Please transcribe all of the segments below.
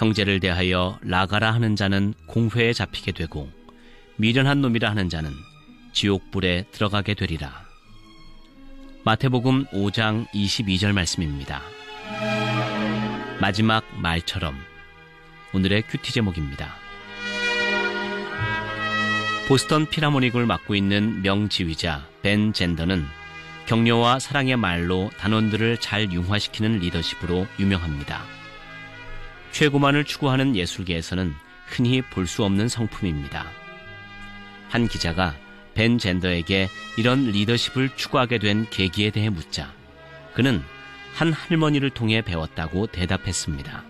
형제를 대하여 나가라 하는 자는 공회에 잡히게 되고 미련한 놈이라 하는 자는 지옥불에 들어가게 되리라. 마태복음 5장 22절 말씀입니다. 마지막 말처럼 오늘의 큐티 제목입니다. 보스턴 필하모닉을 맡고 있는 명지휘자 벤 젠더는 격려와 사랑의 말로 단원들을 잘 융화시키는 리더십으로 유명합니다. 최고만을 추구하는 예술계에서는 흔히 볼 수 없는 성품입니다. 한 기자가 벤 젠더에게 이런 리더십을 추구하게 된 계기에 대해 묻자 그는 한 할머니를 통해 배웠다고 대답했습니다.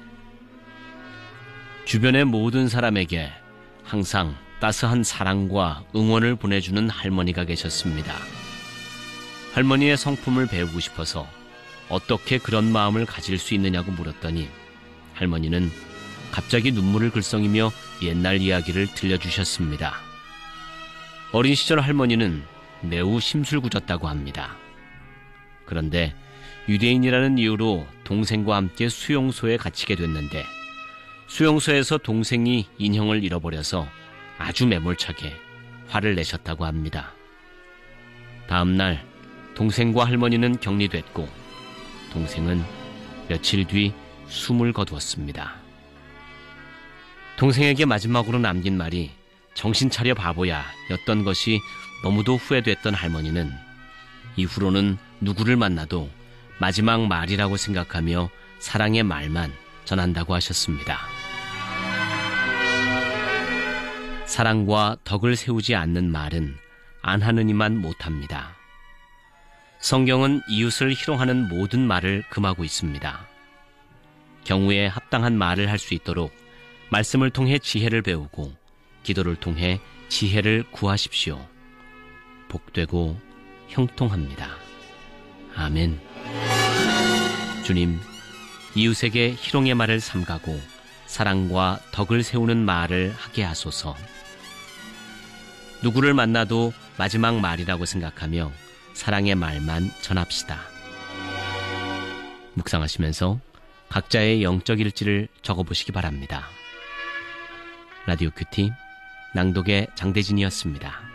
주변의 모든 사람에게 항상 따스한 사랑과 응원을 보내주는 할머니가 계셨습니다. 할머니의 성품을 배우고 싶어서 어떻게 그런 마음을 가질 수 있느냐고 물었더니 할머니는 갑자기 눈물을 글썽이며 옛날 이야기를 들려주셨습니다. 어린 시절 할머니는 매우 심술궂었다고 합니다. 그런데 유대인이라는 이유로 동생과 함께 수용소에 갇히게 됐는데 수용소에서 동생이 인형을 잃어버려서 아주 매몰차게 화를 내셨다고 합니다. 다음 날 동생과 할머니는 격리됐고 동생은 며칠 뒤 숨을 거두었습니다. 동생에게 마지막으로 남긴 말이 정신 차려 바보야 였던 것이 너무도 후회됐던 할머니는 이후로는 누구를 만나도 마지막 말이라고 생각하며 사랑의 말만 전한다고 하셨습니다. 사랑과 덕을 세우지 않는 말은 안 하느니만 못합니다. 성경은 이웃을 희롱하는 모든 말을 금하고 있습니다. 경우에 합당한 말을 할 수 있도록 말씀을 통해 지혜를 배우고 기도를 통해 지혜를 구하십시오. 복되고 형통합니다. 아멘. 주님, 이웃에게 희롱의 말을 삼가고 사랑과 덕을 세우는 말을 하게 하소서. 누구를 만나도 마지막 말이라고 생각하며 사랑의 말만 전합시다. 묵상하시면서 각자의 영적 일지를 적어보시기 바랍니다. 라디오 큐티 낭독의 장대진이었습니다.